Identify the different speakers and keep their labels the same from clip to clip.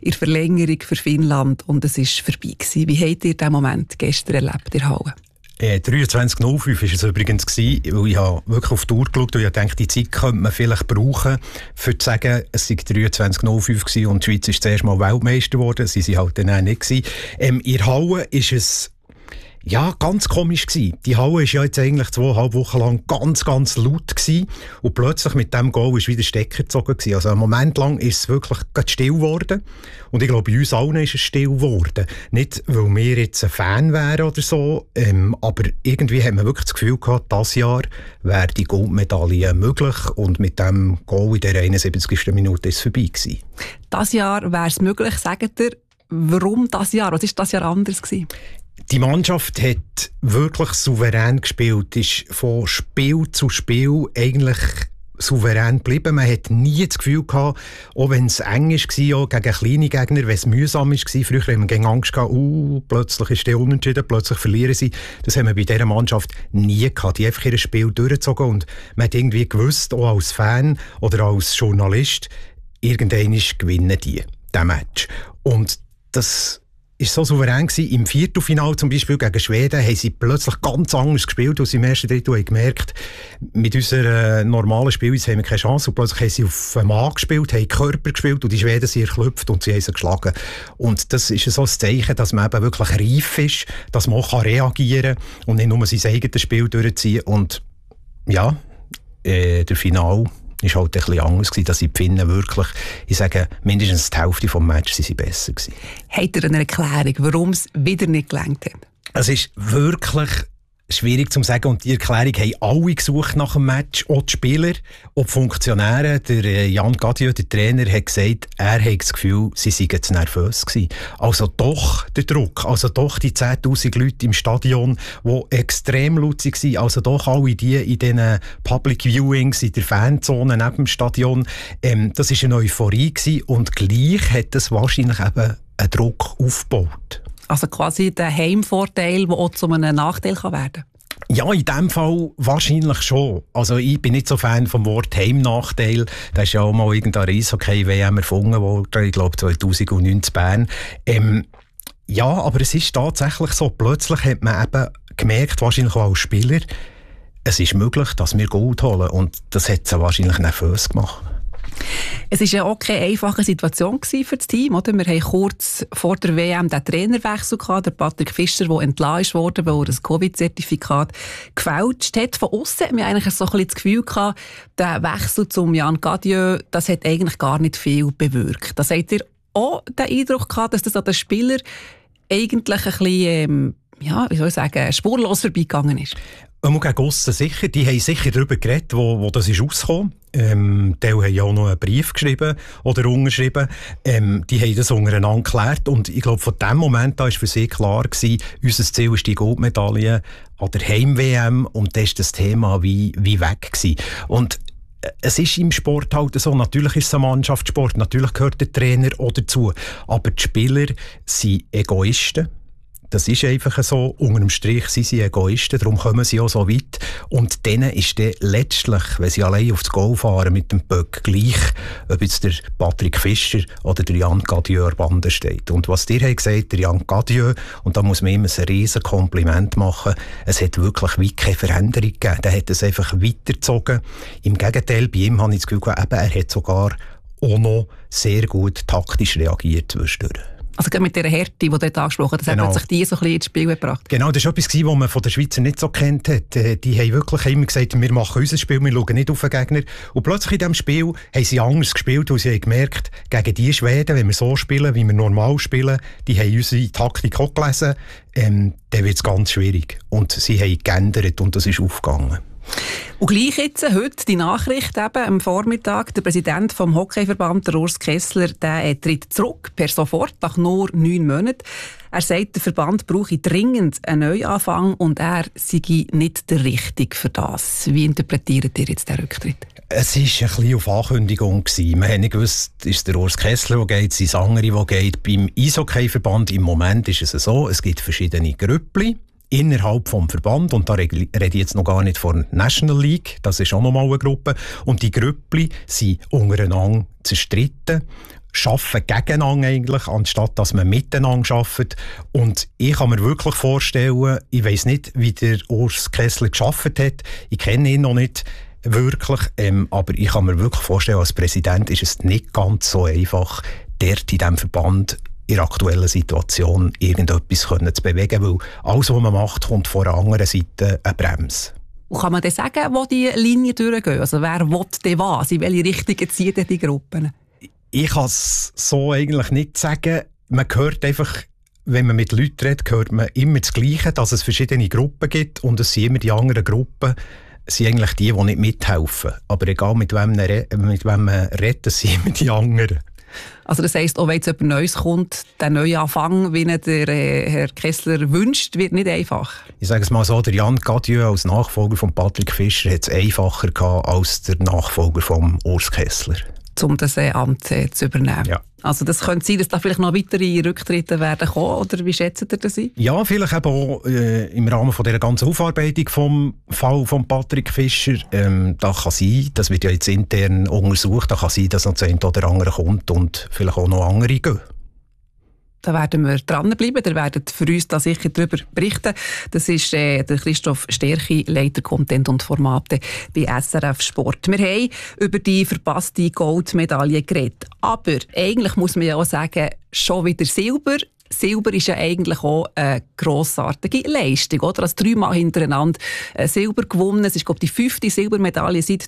Speaker 1: in der Verlängerung für Finnland und es war vorbei gewesen. Wie habt ihr diesen Moment gestern erlebt in der Halle?
Speaker 2: 23.05 war es übrigens, weil ich habe wirklich auf die Uhr geschaut und ich dachte, die Zeit könnte man vielleicht brauchen, um zu sagen, es sei 23.05 und die Schweiz ist zuerst mal Weltmeister geworden, sie waren halt dann auch nicht gewesen. In der Halle ist es ganz komisch gewesen. Die Halle war ja jetzt eigentlich 2,5 Wochen lang ganz laut gewesen und plötzlich mit dem Goal ist wieder Stecker gezogen gewesen. Also einen Moment lang ist es wirklich still geworden und ich glaube, bei uns allen ist es still geworden. Nicht, weil wir jetzt ein Fan wären oder so, aber irgendwie hat man wirklich das Gefühl gehabt, dieses Jahr wäre die Goldmedaille möglich und mit dem Goal in der 71. Minute ist es vorbei gewesen.
Speaker 1: Dieses Jahr wäre es möglich, sagt ihr, warum dieses Jahr? Was war dieses Jahr anders gewesen?
Speaker 2: Die Mannschaft hat wirklich souverän gespielt, ist von Spiel zu Spiel eigentlich souverän geblieben. Man hat nie das Gefühl gehabt, auch wenn es eng war, auch gegen kleine Gegner, wenn es mühsam war, früher haben wir gegen Angst gehabt, plötzlich ist der unentschieden, plötzlich verlieren sie. Das haben wir bei dieser Mannschaft nie gehabt. Die haben einfach ihr Spiel durchgezogen und man hat irgendwie gewusst, auch als Fan oder als Journalist, irgendwann gewinnen die, diesen Match. Und das ist so souverän gewesen. Im Viertelfinale zum Beispiel gegen Schweden haben sie plötzlich ganz anders gespielt als im ersten Drittel. Haben gemerkt, mit unserer normalen Spielweise haben wir keine Chance. Und plötzlich haben sie auf den Mann gespielt, haben Körper gespielt und die Schweden sind erklüpft und sie haben sie geschlagen. Und das ist so ein Zeichen, dass man eben wirklich reif ist, dass man auch reagieren kann und nicht nur sein eigenes Spiel durchziehen. Und ja, der Finale ist halt ein bisschen anders gewesen, dass die Finnen wirklich, ich sage, mindestens die Hälfte des Matches sind sie besser gewesen.
Speaker 1: Habt ihr eine Erklärung, warum es wieder nicht gelangt hat?
Speaker 2: Es ist wirklich schwierig zu sagen und die Erklärung haben alle gesucht nach dem Match, auch die Spieler, auch die Funktionäre. Der Jan Gadieu, der Trainer, hat gesagt, er hat das Gefühl, sie seien zu nervös gewesen. Also doch der Druck, also doch die 10'000 Leute im Stadion, die extrem laut waren, also doch alle die in diesen Public Viewings, in der Fanzone neben dem Stadion. Das war eine Euphorie gewesen und gleich hat das wahrscheinlich eben einen Druck aufgebaut.
Speaker 1: Also quasi der Heimvorteil, der auch zu einem Nachteil werden kann?
Speaker 2: Ja, in diesem Fall wahrscheinlich schon. Also ich bin nicht so Fan vom Wort Heimnachteil. Da ist ja auch mal irgendein Eishockey-WM erfunden worden, ich glaube 2009 in Bern. Ja, aber es ist tatsächlich so. Plötzlich hat man eben gemerkt, wahrscheinlich auch als Spieler, es ist möglich, dass wir Gold holen. Und das hat sie wahrscheinlich nervös gemacht.
Speaker 1: Es war ja auch keine einfache Situation für das Team. Oder? Wir hatten kurz vor der WM den Trainerwechsel gehabt, der Patrick Fischer, der entlassen wurde, weil er das Covid-Zertifikat gefälscht hat. Von aussen haben wir eigentlich so ein bisschen das Gefühl gehabt, der Wechsel zum Jan Gadieu, das hat eigentlich gar nicht viel bewirkt. Das habt ihr auch den Eindruck gehabt, dass das an den Spielern eigentlich ein bisschen, wie soll ich sagen, spurlos vorbeigegangen ist?
Speaker 2: Gegen aussen sicher. Die haben sicher darüber geredet, wo das ist rausgekommen. Die haben ja auch noch einen Brief geschrieben oder unterschrieben. Die haben das untereinander geklärt. Und ich glaube, von dem Moment an war für sie klar gewesen, unser Ziel ist die Goldmedaille an der Heim-WM. Und das ist das Thema wie weg gewesen. Und es ist im Sport halt so, natürlich ist es ein Mannschaftssport, natürlich gehört der Trainer auch dazu. Aber die Spieler sind Egoisten. Das ist einfach so. Unter dem Strich sind sie Egoisten, darum kommen sie auch so weit. Und denen ist dann letztlich, wenn sie allein aufs Goal fahren mit dem Böck, gleich, ob jetzt der Patrick Fischer oder der Jan Gadieu an der Bande steht. Und was dir hat gesagt, der Jan Gadieu, und da muss man ihm ein riesen Kompliment machen, es hat wirklich wie keine Veränderung gegeben. Der hat es einfach weitergezogen. Im Gegenteil, bei ihm habe ich das Gefühl, er hat sogar auch noch sehr gut taktisch reagiert zwischendurch.
Speaker 1: Also gerade mit dieser Härte, die du dort angesprochen hast, hat sich die so ein bisschen ins Spiel gebracht. Genau,
Speaker 2: das war etwas, was man von den Schweizern nicht so kennt hat. Die haben wirklich immer gesagt, wir machen unser Spiel, wir schauen nicht auf den Gegner. Und plötzlich in diesem Spiel haben sie anders gespielt, weil sie haben gemerkt, gegen die Schweden, wenn wir so spielen, wie wir normal spielen, die haben unsere Taktik auch gelesen, dann wird es ganz schwierig. Und sie haben geändert und das ist aufgegangen.
Speaker 1: Und gleich jetzt, heute die Nachricht eben am Vormittag, der Präsident vom Hockeyverband, der Urs Kessler, der tritt zurück, per sofort, nach nur 9 Monaten. Er sagt, der Verband brauche dringend einen Neuanfang und er sei nicht der Richtige für das. Wie interpretiert ihr jetzt den Rücktritt?
Speaker 2: Es war ein bisschen auf Ankündigung. Wir haben nicht gewusst, ist der Urs Kessler, der geht, sind es andere, der geht. Beim Eishockeyverband im Moment ist es so, es gibt verschiedene Grüppli innerhalb vom Verband, und da rede ich jetzt noch gar nicht von National League, das ist auch noch mal eine Gruppe, und die Grüppli sind untereinander zerstritten. arbeiten gegeneinander eigentlich, anstatt dass man miteinander arbeitet. Und ich kann mir wirklich vorstellen, ich weiss nicht, wie der Urs Kessler gearbeitet hat. Ich kenne ihn noch nicht wirklich, aber ich kann mir wirklich vorstellen, als Präsident ist es nicht ganz so einfach, dort in diesem Verband in der aktuellen Situation irgendetwas zu bewegen, weil alles, was man macht, kommt von der anderen Seite eine Bremse.
Speaker 1: Und kann man dann sagen, wo die Linien durchgehen? Also wer will denn was? In welche Richtung ziehen denn die Gruppen?
Speaker 2: Ich kann es so eigentlich nicht sagen. Man hört einfach, wenn man mit Leuten redet, hört man immer das Gleiche, dass es verschiedene Gruppen gibt und es sind immer die anderen Gruppen, sind eigentlich die nicht mithelfen. Aber egal mit wem man redet, es sind immer die anderen.
Speaker 1: Also das heisst, auch wenn jetzt jemand Neues kommt, der neue Anfang, wie ihn der Herr Kessler wünscht, wird nicht einfach.
Speaker 2: Ich sage es mal so, der Jan Cadieux als Nachfolger von Patrick Fischer hat es einfacher gehabt als der Nachfolger von Urs Kessler.
Speaker 1: Um das Amt zu übernehmen. Ja. Also das könnte sein, dass da vielleicht noch weitere Rücktritte werden kommen, oder wie schätzt ihr das ein?
Speaker 2: Ja, vielleicht eben auch im Rahmen von dieser ganzen Aufarbeitung vom Fall von Patrick Fischer. Da kann sein, das wird ja jetzt intern untersucht, da kann sein, dass noch das eine oder andere kommt und vielleicht auch noch andere gehen.
Speaker 1: Da werden wir dranbleiben. Ihr werdet für uns da sicher darüber berichten. Das ist der Christoph Sterchi, Leiter Content und Formate bei SRF Sport. Wir haben über die verpasste Goldmedaille geredet. Aber eigentlich muss man ja auch sagen, schon wieder Silber. Silber ist ja eigentlich auch eine grossartige Leistung, oder? Also 3-mal hintereinander Silber gewonnen. Es ist, glaube ich, die 5. Silbermedaille seit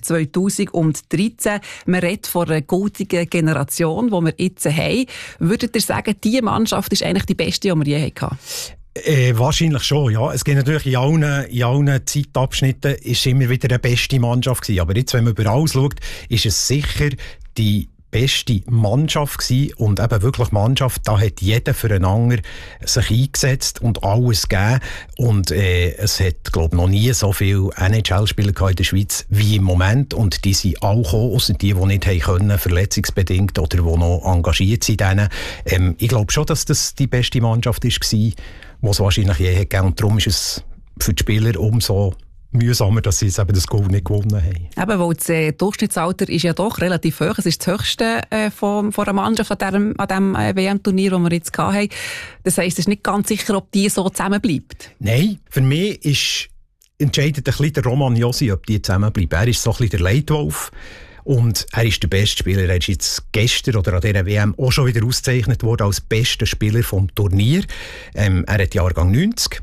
Speaker 1: 2013. Man redet von einer goldenen Generation, die wir jetzt haben. Würdet ihr sagen, diese Mannschaft ist eigentlich die beste, die wir je hatten?
Speaker 2: Wahrscheinlich schon, ja. Es gibt natürlich in allen Zeitabschnitten ist immer wieder eine beste Mannschaft gewesen. Aber jetzt, wenn man über alles schaut, ist es sicher die beste Mannschaft gewesen und eben wirklich Mannschaft, da hat jeder füreinander sich eingesetzt und alles gegeben und es hat, glaube ich, noch nie so viele NHL-Spieler in der Schweiz wie im Moment und die sind auch gekommen, ausser die nicht haben können, verletzungsbedingt oder die noch engagiert sind. Ich glaube schon, dass das die beste Mannschaft war, die es wahrscheinlich je gegeben und darum ist es für die Spieler umso mühsamer, dass sie eben das Gold nicht gewonnen haben.
Speaker 1: Eben, weil das Durchschnittsalter ist ja doch relativ hoch. Es ist das höchste von einer Mannschaft an diesem WM-Turnier, das wir jetzt hatten. Das heisst, es ist nicht ganz sicher, ob die so zusammenbleibt.
Speaker 2: Nein, für mich entscheidet ein bisschen der Roman Josi, ob die zusammenbleiben. Er ist so ein bisschen der Leitwolf. Und er ist der beste Spieler. Er ist jetzt gestern oder an dieser WM auch schon wieder ausgezeichnet worden als bester Spieler vom Turnier. Er hat Jahrgang 90.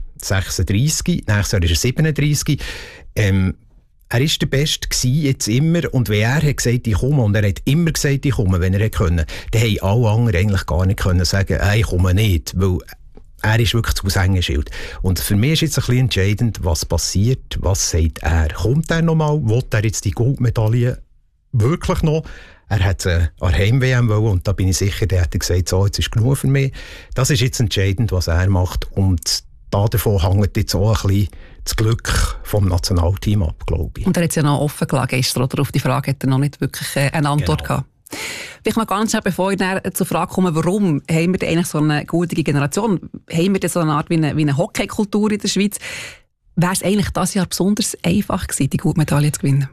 Speaker 2: 36, nächstes Jahr ist er 37. Er ist der Beste gewesen, jetzt immer. Und wenn er hat gesagt, ich komme, und er hat immer gesagt, ich komme, wenn er können, dann haben alle anderen eigentlich gar nicht können sagen, ich komme nicht, weil er ist wirklich zu Aushängeschild. Und für mich ist jetzt ein bisschen entscheidend, was passiert, was sagt er. Kommt er nochmal, will er jetzt die Goldmedaille wirklich noch? Er hat an Heim-WM wollen und da bin ich sicher, der hat gesagt, so, jetzt ist genug für mich. Das ist jetzt entscheidend, was er macht und davon hängt jetzt auch ein bisschen das Glück vom Nationalteam ab, glaube ich.
Speaker 1: Und er hat es ja noch offen gelassen gestern, oder? Auf die Frage hat er noch nicht wirklich eine Antwort gehabt. Vielleicht noch ganz schnell, bevor ich zur Frage komme, warum haben wir denn eigentlich so eine gute Generation? Haben wir denn so eine Art wie eine Hockeykultur in der Schweiz? Wäre es eigentlich dieses Jahr besonders einfach gewesen, die Goldmedaille zu gewinnen?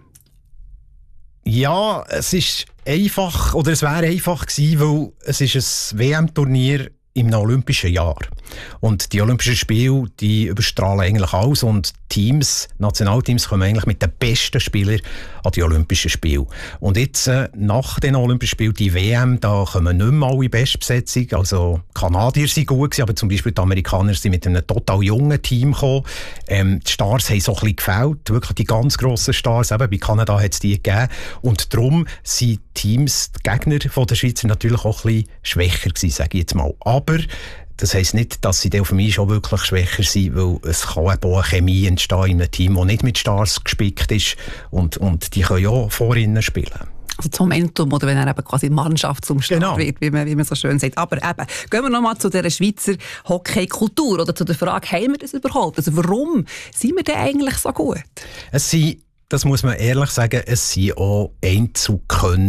Speaker 2: Ja, es ist einfach, oder es wäre einfach gewesen, weil es ist ein WM-Turnier im olympischen Jahr. Und die Olympischen Spiele, die überstrahlen eigentlich alles und Nationalteams kommen eigentlich mit den besten Spielern an die Olympischen Spiele. Und jetzt, nach den Olympischen Spielen, die WM, da kommen nicht mehr alle Bestbesetzung. Also, Kanadier sind gut gewesen, aber zum Beispiel die Amerikaner sind mit einem total jungen Team gekommen. Die Stars haben so ein bisschen gefehlt, wirklich die ganz grossen Stars. Eben bei Kanada hat es die gegeben. Und darum sind Teams, die Gegner von der Schweizer natürlich auch ein bisschen schwächer gewesen, sage ich jetzt mal. Aber das heisst nicht, dass sie dann für mich schon wirklich schwächer sind, weil es kann eben auch eine Chemie entstehen in einem Team, das nicht mit Stars gespickt ist und die können ja vor ihnen spielen.
Speaker 1: Also das Momentum, oder wenn er eben quasi Mannschaftsumstand wird, wie man so schön sagt. Aber eben, gehen wir nochmal zu dieser Schweizer Hockeykultur oder zu der Frage, haben wir das überhaupt? Also warum sind wir denn eigentlich so gut?
Speaker 2: Das muss man ehrlich sagen, es sind auch Einzelkönner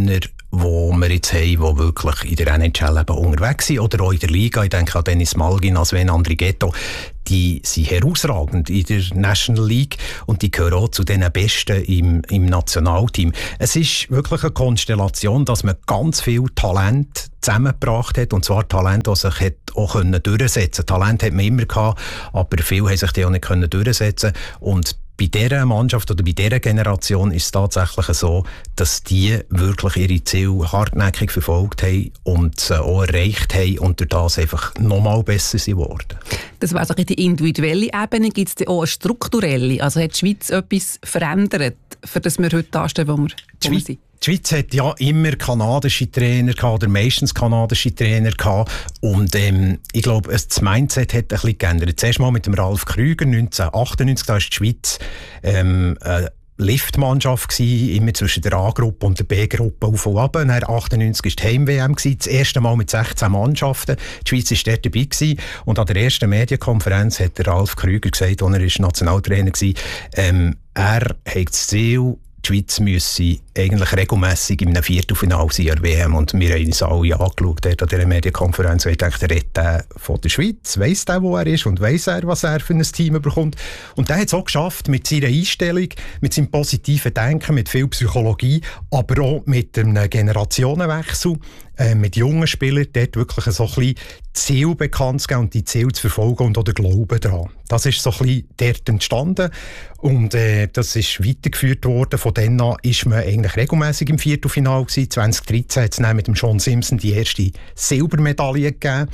Speaker 2: wo wir jetzt haben, die wirklich in der NHL eben unterwegs sind oder auch in der Liga. Ich denke an Dennis Malgin, an Sven Andrighetto. Die sind herausragend in der National League und die gehören auch zu den Besten im Nationalteam. Es ist wirklich eine Konstellation, dass man ganz viel Talent zusammengebracht hat, und zwar Talent, das sich auch durchsetzen konnte. Talent hat man immer gehabt, aber viele haben sich die auch nicht durchsetzen können. Und bei dieser Mannschaft oder bei dieser Generation ist es tatsächlich so, dass die wirklich ihre Ziele hartnäckig verfolgt haben und sie auch erreicht haben und durch das einfach nochmal besser geworden.
Speaker 1: Das wäre so die individuelle Ebene. Gibt es auch eine strukturelle? Also hat die Schweiz etwas verändert, für das wir heute dastehen, wo wir sind?
Speaker 2: Die Schweiz hat ja immer kanadische Trainer gehabt, oder meistens kanadische Trainer gehabt. Und ich glaube, das Mindset hat ein bisschen geändert. Zuerst mal mit dem Ralf Krüger, 1998, da war die Schweiz eine Liftmannschaft gewesen, immer zwischen der A-Gruppe und der B-Gruppe auf und ab. Dann 1998 war die Heim-WM, das erste Mal mit 16 Mannschaften. Die Schweiz war dort dabei gewesen. Und an der ersten Medienkonferenz hat der Ralf Krüger gesagt, als er Nationaltrainer war, er hat das Ziel, die Schweiz müsse eigentlich regelmässig in einem Viertelfinale sein an der WM. Und wir haben uns alle angeschaut an dieser Medienkonferenz. Ich dachte, der redet von der Schweiz, weiss der, wo er ist und weiss er, was er für ein Team bekommt. Und der hat es auch geschafft mit seiner Einstellung, mit seinem positiven Denken, mit viel Psychologie, aber auch mit einem Generationenwechsel, mit jungen Spielern, dort wirklich so ein bisschen Ziel bekannt zu geben und die Ziele zu verfolgen und auch den Glauben daran. Das ist so ein bisschen dort entstanden und das ist weitergeführt worden. Von dann an ist man eigentlich regelmässig im Viertelfinale gewesen. 2013 hat es dann mit dem Sean Simpson die erste Silbermedaille gegeben.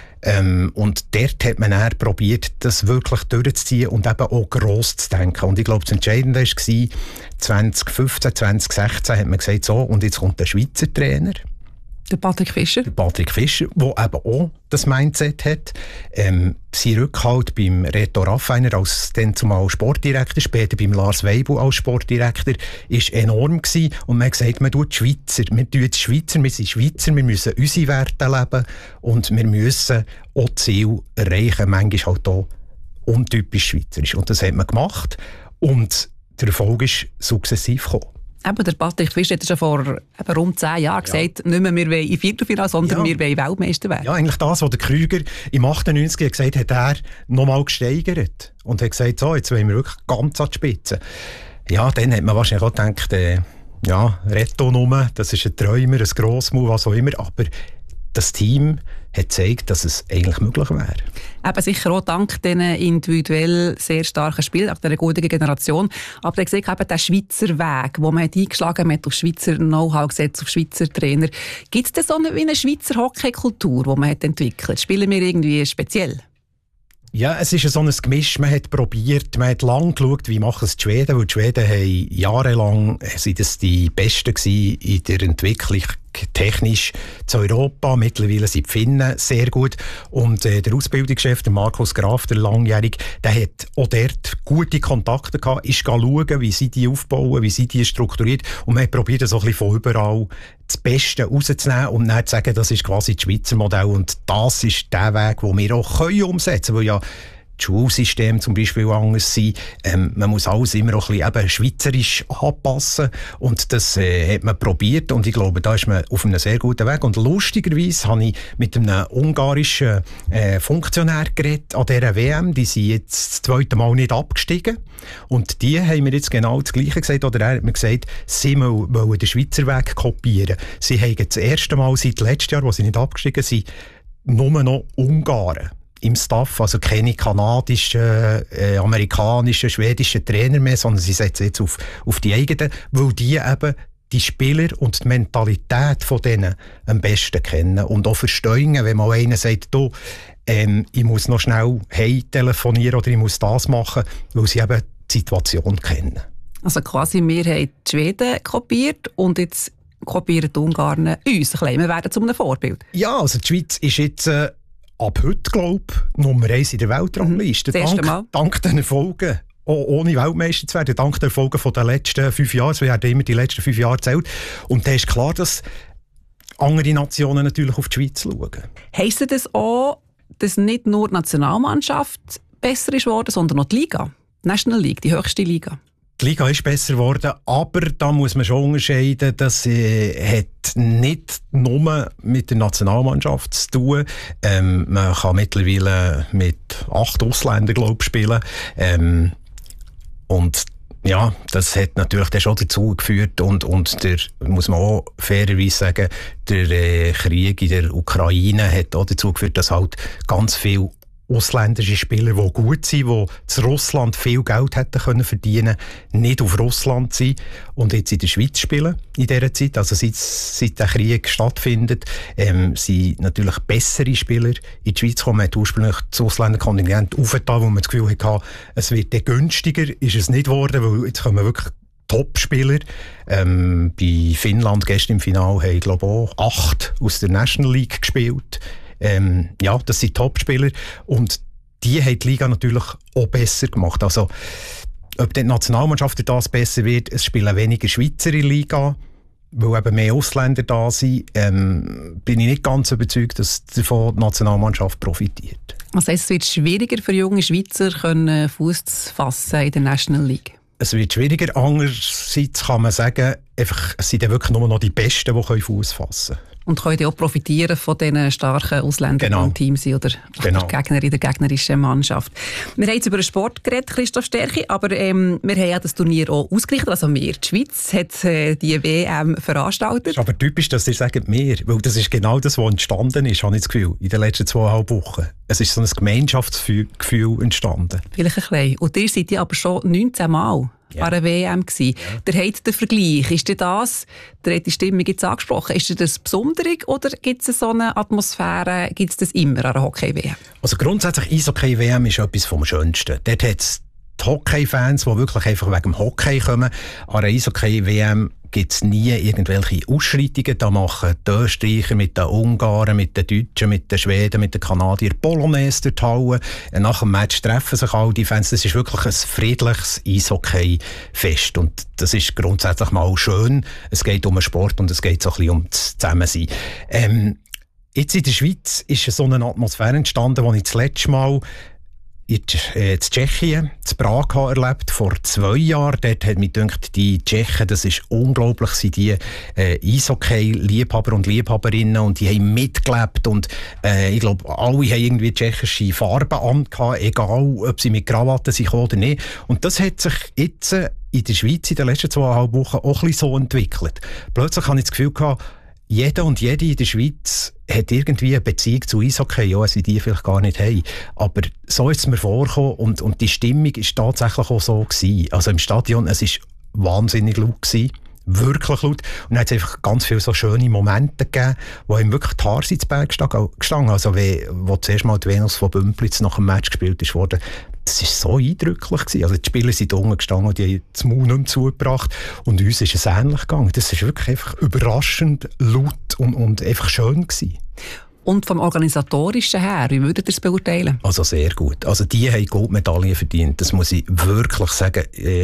Speaker 2: Und dort hat man dann probiert, das wirklich durchzuziehen und eben auch gross zu denken. Und ich glaube, das Entscheidende war, 2015, 2016 hat man gesagt, so, und jetzt kommt der Schweizer Trainer.
Speaker 1: Der Patrick Fischer. Der
Speaker 2: Patrick Fischer, der eben auch das Mindset hat. Sein Rückhalt beim Reto Raffiner als dann zumal Sportdirektor, später beim Lars Weibel als Sportdirektor, war enorm gewesen. Und man hat gesagt, man tut Schweizer, wir sind Schweizer, wir müssen unsere Werte leben und wir müssen auch Ziele erreichen, manchmal halt auch untypisch schweizerisch. Und das hat man gemacht und der Erfolg ist sukzessiv gekommen.
Speaker 1: Eben, der Patrick Fischer hat schon vor rund 10 Jahren gesagt, nicht mehr wir wollen in Viertelfinale, sondern wir wollen Weltmeister werden.
Speaker 2: Ja, eigentlich das, was der Krüger im 98 gesagt hat, er nochmal gesteigert und hat gesagt, so, jetzt wollen wir wirklich ganz an die Spitze. Ja, dann hat man wahrscheinlich auch gedacht, Reto-Nummer, das ist ein Träumer, ein Grossmove, was auch immer, aber das Team hat gezeigt, dass es eigentlich möglich wäre.
Speaker 1: Eben sicher auch dank diesen individuell sehr starken Spielen, auch dieser guten Generation. Aber ich sehe eben den Schweizer Weg, den man eingeschlagen hat, auf Schweizer Know-how gesetzt, auf Schweizer Trainer. Gibt es denn so eine Schweizer Hockey-Kultur, die man hat entwickelt? Spielen wir irgendwie speziell?
Speaker 2: Ja, es ist so ein Gemisch. Man hat probiert, man hat lange geschaut, wie machen es die Schweden, weil die Schweden haben jahrelang sind das die Besten gewesen in der Entwicklung technisch zu Europa. Mittlerweile sind die Finnen sehr gut. Und der Ausbildungschef, der Markus Graf, der Langjährige, der hat auch dort gute Kontakte gehabt, ist schauen, wie sie die aufbauen, wie sie die strukturiert. Und man hat probiert, so ein bisschen von überall das Beste rauszunehmen und dann zu sagen, das ist quasi das Schweizer Modell. Und das ist der Weg, den wir auch umsetzen können, weil ja das Schulsystem zum Beispiel anders sein. Man muss alles immer auch ein bisschen schweizerisch anpassen. Und das hat man probiert. Und ich glaube, da ist man auf einem sehr guten Weg. Und lustigerweise habe ich mit einem ungarischen Funktionär geredet an dieser WM. Die sind jetzt das zweite Mal nicht abgestiegen. Und die haben mir jetzt genau das Gleiche gesagt. Oder er hat mir gesagt, sie wollen den Schweizer Weg kopieren. Sie haben das erste Mal seit letztem Jahr, wo sie nicht abgestiegen sind, nur noch Ungarn im Staff, also keine kanadischen, amerikanischen, schwedischen Trainer mehr, sondern sie setzen jetzt auf die eigenen, weil die eben die Spieler und die Mentalität von denen am besten kennen und auch verstehen, wenn mal einer sagt, du, ich muss noch schnell telefonieren oder ich muss das machen, weil sie eben die Situation kennen. Also
Speaker 1: quasi, wir haben die Schweden kopiert und jetzt kopieren die Ungarn uns. Wir werden zu einem Vorbild.
Speaker 2: Ja, also die Schweiz ist jetzt ab heute, glaube ich, Nummer 1 in der Weltrangliste. Dank den Erfolgen, ohne Weltmeister zu werden, dank den Erfolgen der letzten 5 Jahre. Wir haben immer die letzten 5 Jahre gezählt. Und da ist klar, dass andere Nationen natürlich auf die Schweiz schauen.
Speaker 1: Heisst das auch, dass nicht nur die Nationalmannschaft besser ist geworden, sondern auch die Liga? Die National League, die höchste Liga?
Speaker 2: Die Liga ist besser geworden, aber da muss man schon unterscheiden, das hat nicht nur mit der Nationalmannschaft zu tun. Man kann mittlerweile mit 8 Ausländern, glaube ich, spielen. Und ja, das hat natürlich dann schon dazu geführt und der, muss man auch fairerweise sagen, der Krieg in der Ukraine hat auch dazu geführt, dass halt ganz viele ausländische Spieler, die gut sind, die zu Russland viel Geld hätten können verdienen, nicht auf Russland sind und jetzt in der Schweiz spielen in dieser Zeit. Also seit der Krieg stattfindet, sind natürlich bessere Spieler in die Schweiz gekommen. Man hat ursprünglich das Ausländerkontingent aufgetan, wo man das Gefühl hatte, es wird dann günstiger, ist es nicht geworden, weil jetzt kommen wirklich Top-Spieler. Bei Finnland gestern im Finale haben, glaube ich, auch 8 aus der National League gespielt. Ja, das sind Top-Spieler und die haben die Liga natürlich auch besser gemacht. Also, ob die Nationalmannschaft durch das besser wird, es spielen weniger Schweizer in der Liga, weil eben mehr Ausländer da sind, bin ich nicht ganz überzeugt, dass davon die Nationalmannschaft profitiert.
Speaker 1: Also es wird schwieriger für junge Schweizer, Fuß zu fassen in der National League?
Speaker 2: Es wird schwieriger. Andererseits kann man sagen, einfach, es sind wirklich nur noch die Besten, die Fuß fassen können.
Speaker 1: Und können auch profitieren von diesen starken Ausländern, die im Team sind oder Gegner in der gegnerischen Mannschaft. Wir haben jetzt über den Sport geredet, Christoph Sterchi, aber wir haben ja das Turnier auch ausgerichtet. Also wir, die Schweiz, hat die WM veranstaltet.
Speaker 2: Es ist aber typisch, dass ihr sagt «wir», weil das ist genau das, was entstanden ist, habe ich das Gefühl, in den letzten 2,5 Wochen. Es ist so ein Gemeinschaftsgefühl entstanden.
Speaker 1: Vielleicht ein bisschen. Und ihr seid ja aber schon 19 Mal an der WM gewesen. Ja. Der hat den Vergleich. Ist das, der hat die Stimmung jetzt angesprochen, ist das Besondere oder gibt es so eine Atmosphäre, gibt es das immer an der Hockey-WM?
Speaker 2: Also grundsätzlich Eishockey-WM ist etwas vom Schönsten. Dort hat es die Hockey-Fans, die wirklich einfach wegen dem Hockey kommen. An der Eishockey-WM gibt es nie irgendwelche Ausschreitungen. Da machen die Österreicher mit den Ungarn, mit den Deutschen, mit den Schweden, mit den Kanadiern Polonaise durch die Halle. Nach dem Match treffen sich all die Fans. Das ist wirklich ein friedliches Eishockey-Fest. Und das ist grundsätzlich mal schön. Es geht um den Sport und es geht so ein bisschen um das Zusammensein. Jetzt in der Schweiz ist so eine Atmosphäre entstanden, die ich das letzte Mal in Tschechien, in Prag erlebt, vor 2 Jahren. Dort hat mich gedacht, die Tschechen, das ist unglaublich, sind die Eishockey-Liebhaber und Liebhaberinnen und die haben mitgelebt und ich glaube, alle haben irgendwie tschechische Farben angehabt, egal ob sie mit Krawatten sind oder nicht. Und das hat sich jetzt in der Schweiz in den letzten 2,5 Wochen auch ein bisschen so entwickelt. Plötzlich habe ich das Gefühl gehabt, jeder und jede in der Schweiz hat irgendwie eine Beziehung zu Eishockey, ja, sie die vielleicht gar nicht haben. Aber so ist es mir vorgekommen und die Stimmung war tatsächlich auch so gewesen. Also im Stadion, es war wahnsinnig laut gewesen, wirklich laut. Und dann hat es einfach ganz viele so schöne Momente gegeben, wo ihm wirklich die Haare ins Berg gestanden. Also wo zuerst mal die Venus von Bümplitz nach dem Match gespielt wurde. Das war so eindrücklich gewesen. Also die Spieler sind unten gestanden und die haben das Maul nicht mehr zugebracht. Und uns ist es ähnlich gegangen. Das war wirklich einfach überraschend laut und einfach schön gewesen.
Speaker 1: Und vom Organisatorischen her, wie würdet ihr es beurteilen?
Speaker 2: Also sehr gut. Also die haben Goldmedaillen verdient. Das muss ich wirklich sagen.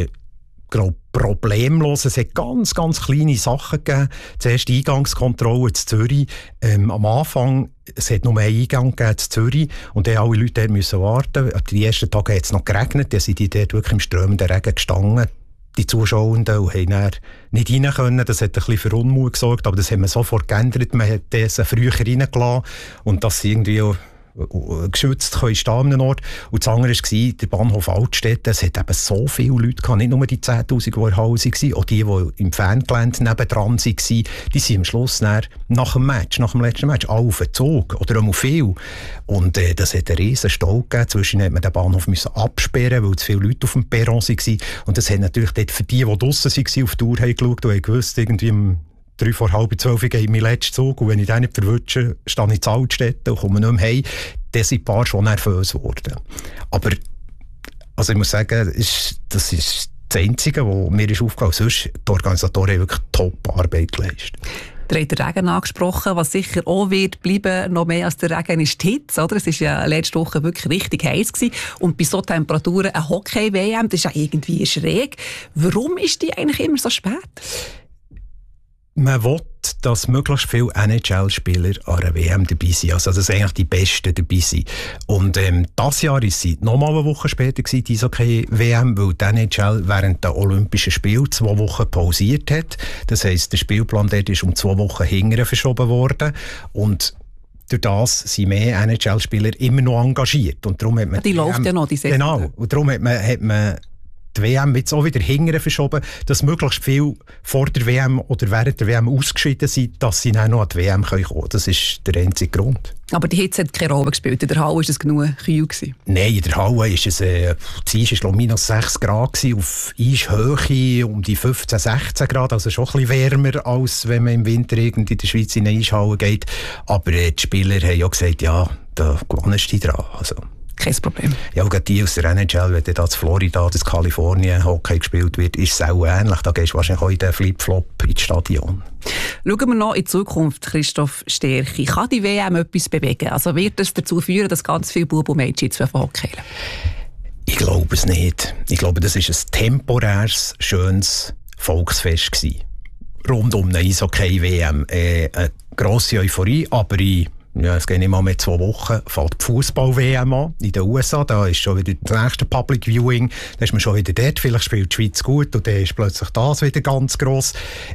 Speaker 2: Problemlos. Es hat ganz, ganz kleine Sachen gegeben. Zuerst die Eingangskontrolle in Zürich. Am Anfang, es hat nur einen Eingang gegeben in Zürich und dann alle Leute mussten warten. Die ersten Tage hat es noch geregnet, dann sind die dort wirklich im strömenden Regen gestanden, die Zuschauenden, und haben dann nicht rein können. Das hat ein bisschen für Unmut gesorgt, aber das haben wir sofort geändert. Man hat das früher reingelassen und das irgendwie geschützt können stehen an einem Ort. Und das andere war der Bahnhof Altstädte. Es hat eben so viele Leute gehabt, nicht nur die 10'000, die in der Halle waren, auch die im Fangelände nebendran waren, die sind am Schluss nach dem letzten Match, alle auf den Zug oder auch viel. Und das hat einen riesen Stau gegeben. Zwischen hat man den Bahnhof absperren, weil zu viele Leute auf dem Perron waren. Und das hat natürlich dort für die draussen waren, auf die Uhr haben geschaut und haben gewusst, irgendwie 11:45 gehe ich meinen letzten Zug und wenn ich den nicht verwünsche, stehe ich in Altstädte und komme nicht mehr heim. Dann sind ein paar schon nervös geworden. Aber also ich muss sagen, das ist das Einzige, was mir ist aufgefallen ist. Sonst die Organisatoren haben wirklich Top-Arbeit geleistet.
Speaker 1: Der hat den Regen angesprochen, was sicher auch wird bleiben, noch mehr als der Regen ist die Hitze, oder? Es war ja letzte Woche wirklich richtig heiß gewesen. Und bei so Temperaturen eine Hockey-WM, das ist ja irgendwie schräg. Warum ist die eigentlich immer so spät?
Speaker 2: man will, dass möglichst viele NHL-Spieler an einer WM dabei sind. Also, dass eigentlich die Besten dabei sind. Und dieses Jahr war es nochmal eine Woche später, die Eishockey-WM, weil die NHL während der Olympischen Spiele 2 Wochen pausiert hat. Das heisst, der Spielplan dort ist um 2 Wochen hinterher verschoben worden. Und durch das sind mehr NHL-Spieler immer noch engagiert. Und darum hat man
Speaker 1: die läuft ja noch, die Saison.
Speaker 2: Genau. Und darum hat man die WM jetzt auch wieder hinterher verschoben, dass möglichst viel vor der WM oder während der WM ausgeschieden sind, dass sie dann noch an die WM kommen können. Das ist der einzige Grund.
Speaker 1: Aber die Hitze hat keine Rolle gespielt. In der Halle war es genug kühl gewesen.
Speaker 2: Nein, in der Halle war es minus 6 Grad gewesen, auf Eishöhe um die 15, 16 Grad, also schon ein bisschen wärmer, als wenn man im Winter in der Schweiz in eine Eishalle geht. Aber die Spieler haben ja gesagt, ja, da gewonnst du dran. Also
Speaker 1: kein Problem.
Speaker 2: Ja, und die aus der NHL, wenn da in Florida, in Kalifornien Hockey gespielt wird, ist es auch ähnlich. Da gehst du wahrscheinlich auch in den Flip-Flop ins Stadion.
Speaker 1: Schauen wir noch in die Zukunft, Christoph Sterchi. Kann die WM etwas bewegen? Also wird das dazu führen, dass ganz viele Buben und Mädchen jetzt Hockey spielen?
Speaker 2: Ich glaube es nicht. Ich glaube, das war ein temporäres, schönes Volksfest gewesen. Rund um eine Eishockey-WM. Eine grosse Euphorie, aber es geht nicht mal mehr 2 Wochen, fällt die Fußball-WM an in den USA. Da ist schon wieder das nächste Public Viewing. Da ist man schon wieder dort. Vielleicht spielt die Schweiz gut und dann ist plötzlich das wieder ganz gross.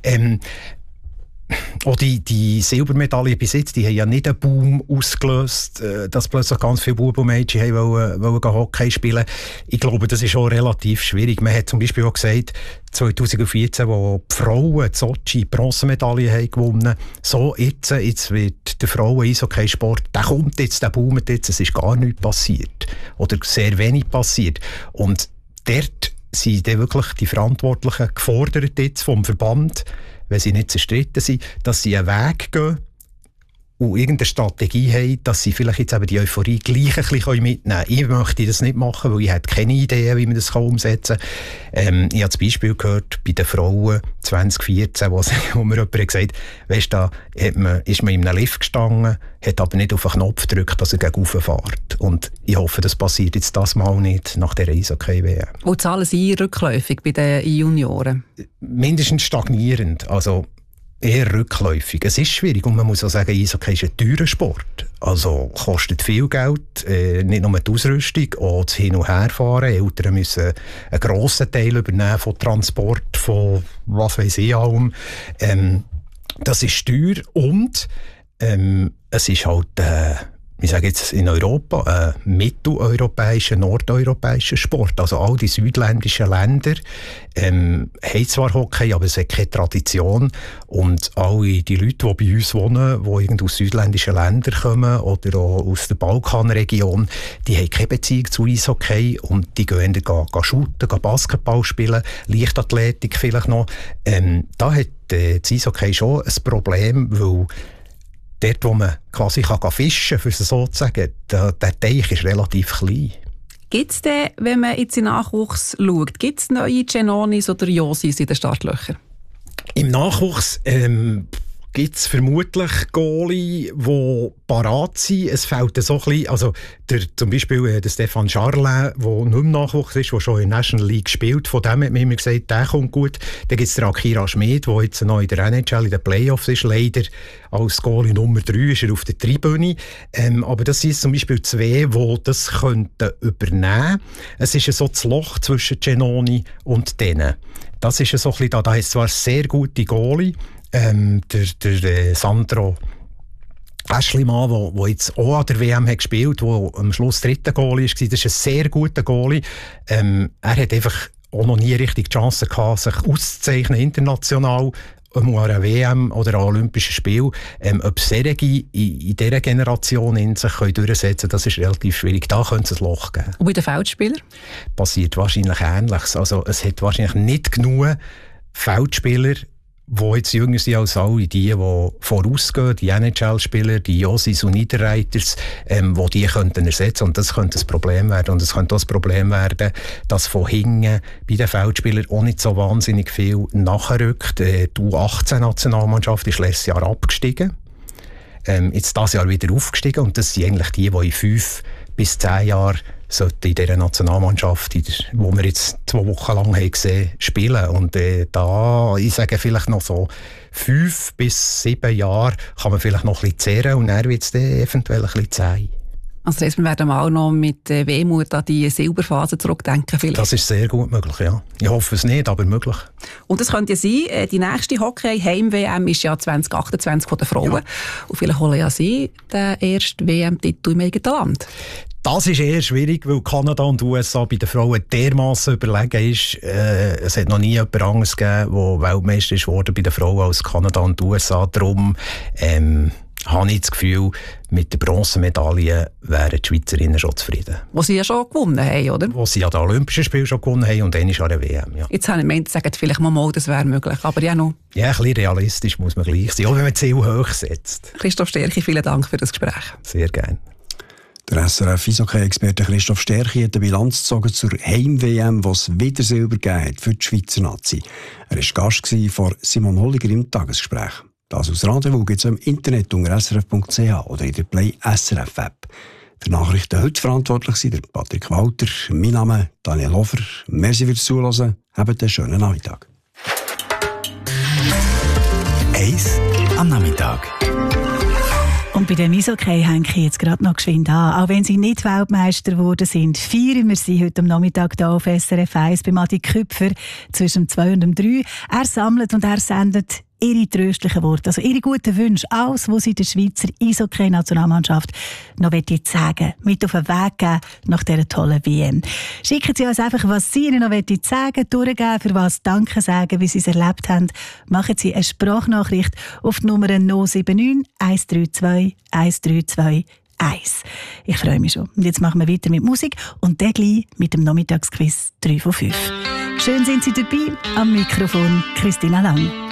Speaker 2: Auch die Silbermedaille bis jetzt, die haben ja nicht einen Boom ausgelöst, dass plötzlich ganz viele Buben und Mädchen wollen Hockey spielen. Ich glaube, das ist schon relativ schwierig. Man hat zum Beispiel auch gesagt, 2014, wo die Frauen die Sochi Bronzemedaille haben gewonnen, so jetzt wird der Frauen-Eishockey-Sport, der kommt jetzt, der boomt jetzt, es ist gar nichts passiert. Oder sehr wenig passiert. Und dort sind dann wirklich die Verantwortlichen gefordert jetzt vom Verband, wenn sie nicht zerstritten sind, dass sie einen Weg gehen und irgendeine Strategie haben, dass sie vielleicht jetzt eben die Euphorie gleich ein bisschen mitnehmen können. Ich möchte das nicht machen, weil ich habe keine Idee, wie man das umsetzen kann. Ich habe das Beispiel gehört bei den Frauen 2014, wo mir jemand gesagt hat, weisst du, ist man in einem Lift gestanden, hat aber nicht auf den Knopf gedrückt, dass er gegen rauf fährt. Und ich hoffe, das passiert jetzt das Mal nicht nach dieser Eishockey-WM.
Speaker 1: Und zahlen Sie rückläufig bei den Junioren?
Speaker 2: Mindestens stagnierend. Also eher rückläufig. Es ist schwierig und man muss auch sagen, Eishockey ist ein teurer Sport. Also kostet viel Geld, nicht nur die Ausrüstung, auch das Hin- und Herfahren. Eltern müssen einen grossen Teil übernehmen von Transport, von was weiss ich allem. Das ist teuer und es ist halt, ich sage jetzt in Europa, ein mitteleuropäischer, nordeuropäischer Sport. Also all die südländischen Länder haben zwar Hockey, aber es hat keine Tradition. Und alle die Leute, die bei uns wohnen, die irgend aus südländischen Ländern kommen oder auch aus der Balkanregion, die haben keine Beziehung zu Eishockey und die gehen shooten, Basketball spielen, Leichtathletik vielleicht noch. Da hat das Eishockey schon ein Problem, weil dort, wo man quasi fischen kann, für so zu sagen, der Teich ist relativ klein.
Speaker 1: Gibt es denn, wenn man jetzt in den Nachwuchs schaut, gibt es neue Genonis oder Josis in den Startlöchern?
Speaker 2: Im Nachwuchs gibt es vermutlich Goalie, die parat sind. Es fehlt so ein bisschen, also zum Beispiel der Stefan Charlin, der nicht im Nachwuchs ist, der schon in der National League spielt. Von dem hat man immer gesagt, der kommt gut. Dann gibt es den Akira Schmid, der jetzt noch in der NHL in den Playoffs ist. Leider als Goalie Nummer 3 ist er auf der Tribüne. Aber das sind zum Beispiel 2, die das könnten übernehmen. Es ist so das Loch zwischen Genoni und denen. Das ist so ein bisschen da hat es zwar sehr gute Goalie, der Sandro Aschlimann, der jetzt auch an der WM hat gespielt, der am Schluss 3. Goalie war, das ist ein sehr guter Goalie. Er hat einfach auch noch nie richtig die Chance gehabt, sich auszuzeichnen international, an einer WM oder an Olympischen Spielen. Ob solche in dieser Generation in sich durchsetzen können, das ist relativ schwierig. Da könnte es ein Loch geben.
Speaker 1: Und bei den Feldspielern?
Speaker 2: Passiert wahrscheinlich Ähnliches. Also es hat wahrscheinlich nicht genug Feldspieler, die jetzt jünger sind als alle, die vorausgehen, die NHL-Spieler, die Josis und Niederreiters, die könnten ersetzen. Und das könnte ein Problem werden. Und es könnte auch das Problem werden, dass von hinten bei den Feldspielern auch nicht so wahnsinnig viel nachrückt. Die U18-Nationalmannschaft ist letztes Jahr abgestiegen. Jetzt dieses Jahr wieder aufgestiegen. Und das sind eigentlich die in 5 bis 10 Jahren sollte in dieser Nationalmannschaft, die wir jetzt 2 Wochen lang haben gesehen, spielen. Und da, ich sage vielleicht noch so 5 bis 7 Jahre kann man vielleicht noch ein bisschen zehren und dann wird es eventuell ein bisschen zäh.
Speaker 1: Also wir werden mal auch noch mit Wehmut an die Silberphase zurückdenken. Vielleicht.
Speaker 2: Das ist sehr gut möglich, ja. Ich hoffe es nicht, aber möglich.
Speaker 1: Und es könnte ja sein, die nächste Hockey-Heim-WM ist ja 2028 von den Frauen. Ja. Und vielleicht holen ja sie den ersten WM-Titel im eigenen Land.
Speaker 2: Das ist eher schwierig, weil Kanada und USA bei den Frauen dermassen überlegen ist. Es hat noch nie jemand anderes gegeben, der Weltmeister ist worden bei den Frauen als Kanada und USA. Darum habe ich das Gefühl, mit der Bronzemedaille wären die Schweizerinnen schon zufrieden.
Speaker 1: Wo sie ja schon gewonnen haben, oder?
Speaker 2: Wo sie ja den Olympischen Spielen schon gewonnen haben und dann ist an der WM. Ja.
Speaker 1: Jetzt habe ich gemeint, sagen vielleicht mal, das wäre möglich, aber ja noch.
Speaker 2: Ja, ein bisschen realistisch muss man gleich sein, auch wenn man Ziel hoch setzt.
Speaker 1: Christoph Sterchi, vielen Dank für das Gespräch.
Speaker 2: Sehr gerne.
Speaker 3: Der SRF-Eishockey-Experte Christoph Sterchi hat eine Bilanz gezogen zur Heim-WM, wo es wieder Silber gegeben hat für die Schweizer Nazi. Er war Gast von Simon Holliger im Tagesgespräch. Das aus Rendezvous gibt es im Internet unter srf.ch oder in der Play SRF-App. Für Nachrichten heute verantwortlich sind der Patrick Walter, mein Name Daniel Hofer. Merci fürs Zuhören. Habt einen schönen Nachmittag.
Speaker 4: Eis am Nachmittag.
Speaker 5: Und bei dem Eishockey hänge ich jetzt gerade noch geschwind an. Auch wenn sie nicht Weltmeister geworden sind, feiern wir sie heute am Nachmittag hier auf SRF 1 bei Adi Küpfer zwischen 2 und 3. Er sammelt und er sendet ihre tröstlichen Worte, also ihre guten Wünsche, alles, was sie der Schweizer Eishockey-Nationalmannschaft noch sagen, mit auf den Weg geben nach dieser tollen WM. Schicken Sie uns einfach, was Sie ihnen noch sagen, durchgeben, für was Danke sagen, wie Sie es erlebt haben. Machen Sie eine Sprachnachricht auf die Nummer 079 132 132 1. Ich freue mich schon. Und jetzt machen wir weiter mit Musik und dann gleich mit dem Nachmittagsquiz 3 von 5. Schön sind Sie dabei. Am Mikrofon Christina Lang.